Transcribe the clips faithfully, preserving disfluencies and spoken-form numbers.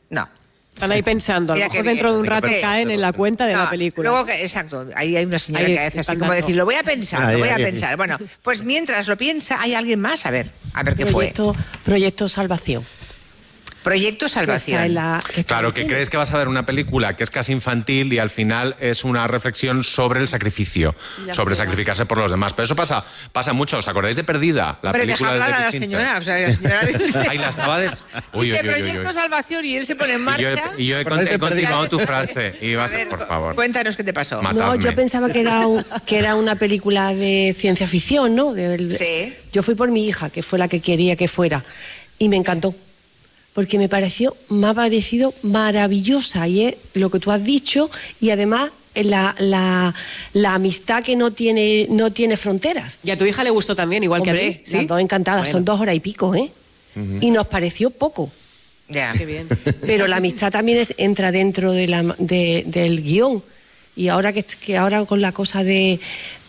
No. Están ahí pensando, a lo Mira mejor que dentro de un bien, rato sí. caen en la cuenta de No, la película. Luego, que, exacto, ahí hay una señora Ahí que hace así están como dando. decir, lo voy a pensar, Ahí, lo voy a ahí, ahí. pensar. Bueno, pues mientras lo piensa, hay alguien más, a ver, a ver qué fue. Proyecto, Proyecto Salvación. Proyecto Que está Salvación. en la- que está Claro, en que cine. crees que vas a ver una película que es casi infantil y al final es una reflexión sobre el sacrificio, La sobre prueba. sacrificarse por los demás. Pero eso pasa, pasa mucho. ¿Os acordáis de Perdida? La Hombre, deja película de hablar a la David Fincher. señora, o sea, la señora... Ahí la estaba des... Uy, uy, de uy, uy, uy. Proyecto Salvación y él se pone en Y yo, marcha. he- y yo he, Acordáis cont- de he continuado Perdida. tu frase. Y vas A ver, por favor. Cuéntanos qué te pasó. Ma- No, Matadme. yo pensaba que era, un- que era una película de ciencia ficción, ¿no? De- Sí. Yo fui por mi hija, que fue la que quería que fuera, y me encantó, porque me pareció, me ha parecido maravillosa, y es lo que tú has dicho, y además la, la, la amistad que no tiene, no tiene fronteras. Y a tu hija le gustó también, igual que a Hombre, ti. ¿Sí? las dos encantadas, Bueno. son dos horas y pico, ¿eh? Y nos pareció poco. Ya. Qué bien. Pero la amistad también es- entra dentro de la, de- del guión. Y ahora que, que ahora con la cosa de,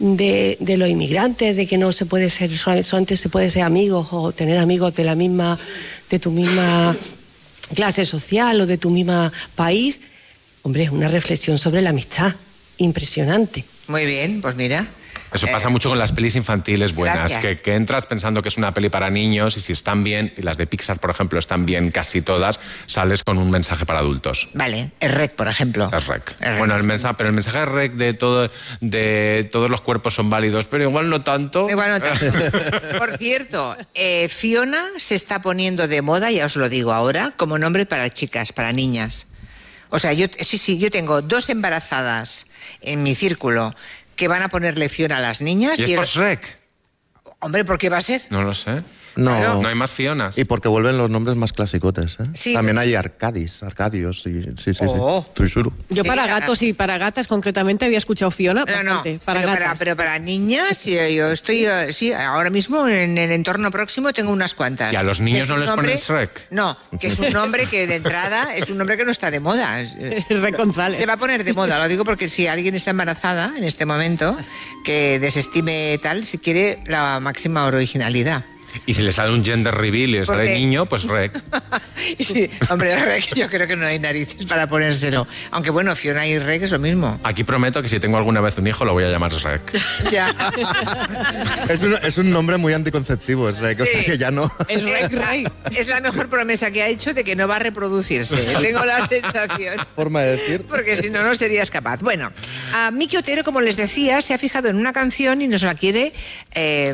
de, de los inmigrantes, de que no se puede ser, solamente se puede ser amigos o tener amigos de la misma, de tu misma clase social o de tu misma país, hombre, es una reflexión sobre la amistad impresionante. Muy bien, pues mira. Eso Eh, pasa mucho con las pelis infantiles buenas, gracias. que, que entras pensando que es una peli para niños y si están bien, y las de Pixar, por ejemplo, están bien casi todas, sales con un mensaje para adultos. Vale, el rec, por ejemplo. Es rec. El rec. Bueno, el mensaje, pero el mensaje rec de todo, de todos los cuerpos son válidos, pero igual no tanto. Igual no tanto. Por cierto, eh, Fiona se está poniendo de moda, ya os lo digo ahora, como nombre para chicas, para niñas. O sea, yo sí, sí, yo tengo dos embarazadas en mi círculo que van a ponerle Fiona a las niñas. ¿Y es el- por Shrek? Hombre, ¿por qué va a ser? No lo sé. No. Claro. No hay más Fionas. Y porque vuelven los nombres más clasicotes, ¿eh? Sí. También hay Arcadis, Arcadios, y- sí, sí, Oh. sí. Estoy seguro. Yo Sí, para ah. gatos y para gatas concretamente había escuchado Fiona No, no, bastante. Para pero, gatas. para, pero para niñas, sí, yo estoy, eh, sí, ahora mismo en el entorno próximo tengo unas cuantas. ¿Y a los niños Es no un les nombre- ponen Shrek? No, que es un nombre que de entrada es un nombre que no está de moda. Es, eh, Rec González. Se va a poner de moda, lo digo porque si alguien está embarazada en este momento, que desestime tal, si quiere la máxima originalidad. Y si le sale un gender reveal y le sale Porque- niño, pues Rec. Y sí, hombre, Rec, yo creo que no hay narices para ponérselo. Aunque bueno, Fiona y Rec es lo mismo. Aquí prometo que si tengo alguna vez un hijo lo voy a llamar Rec. Ya. Es un, es un nombre muy anticonceptivo, es Rec, o sea Sí. que ya no. Es Rec Rey. Es la mejor promesa que ha hecho de que no va a reproducirse. Tengo la sensación. Forma de decir. Porque si no, no serías capaz. Bueno, a Miki Otero, como les decía, se ha fijado en una canción y nos la quiere eh,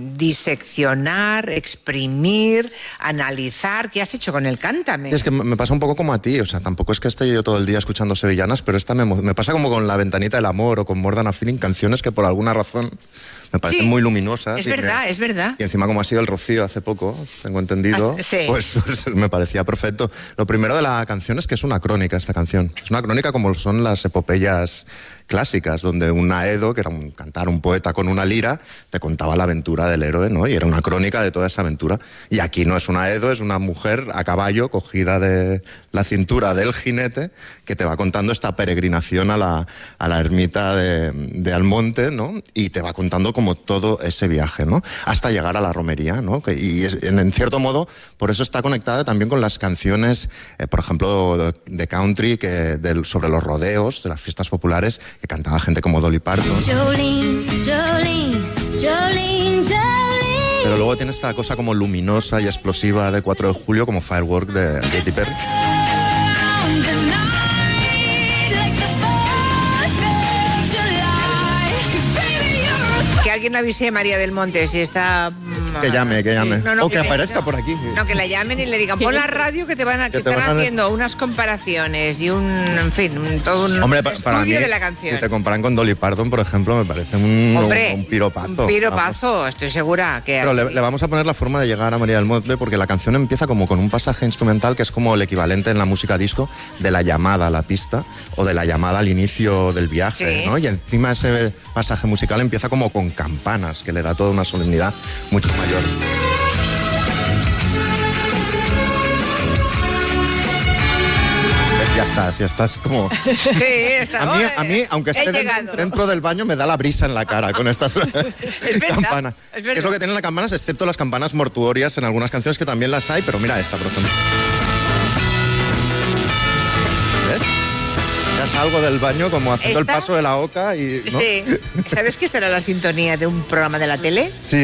diseccionar, exprimir, analizar. ¿Qué has hecho con el Cántame? Es que me pasa un poco como a ti, o sea, tampoco es que esté yo todo el día escuchando sevillanas, pero esta me, emo- me pasa como con La Ventanita del Amor o con More Than a Feeling, canciones que por alguna razón me parecen Sí, muy luminosas. es y verdad, que- es verdad. Y encima como ha sido el Rocío hace poco, tengo entendido, Ah, sí. pues, pues me parecía perfecto. Lo primero de la canción es que es una crónica esta canción. Es una crónica como son las epopeyas clásicas, donde un Aedo, que era un cantar, un poeta con una lira, te contaba la aventura del héroe, ¿no? Y era una crónica de toda esa aventura. Y aquí no es un Aedo, es una mujer a caballo cogida de la cintura del jinete que te va contando esta peregrinación a la, a la ermita de, de Almonte, ¿no? Y te va contando como todo ese viaje, ¿no? Hasta llegar a la romería, ¿no? Que- y es- en, en cierto modo, por eso está conectada también con las canciones, eh, por ejemplo, de, de country, que, del- sobre los rodeos, de las fiestas populares, que cantaba gente como Dolly Parton. Jolene, Jolene, Jolene, Jolene. Pero luego tiene esta cosa como luminosa y explosiva de cuatro de julio, como Firework de Katy Perry. Around the night, like the fourth of July. 'Cause baby, you're a Que alguien avise a María del Monte si está... mm, Que llame, que llame. No, no, o que, que- aparezca no. por aquí. No, que la llamen y le digan, pon la radio que te van a, que Que te están van a- haciendo unas comparaciones y un, en fin, un- todo un Hombre, pa- para mí, estudio de la canción. si te comparan con Dolly Parton, por ejemplo, me parece un, Hombre, un, un piropazo. un Vamos. piropazo, estoy segura que... Pero le, le vamos a poner la forma de llegar a María del Monte, porque la canción empieza como con un pasaje instrumental que es como el equivalente en la música disco de la llamada a la pista o de la llamada al inicio del viaje, Sí. ¿no? Y encima ese pasaje musical empieza como con campanas, que le da toda una solemnidad mucho mayor. Ya estás, ya estás como... Sí, está, A mí, oh, a mí, aunque he esté dentro, llegado. dentro del baño, me da la brisa en la cara con estas verdad, campanas. es verdad. Es lo que tienen las campanas, excepto las campanas mortuorias en algunas canciones que también las hay, pero mira esta, por ejemplo. salgo del baño como haciendo ¿Esta? el paso de la oca y... ¿no? Sí. ¿Sabes que esta era la sintonía de un programa de la tele? Sí,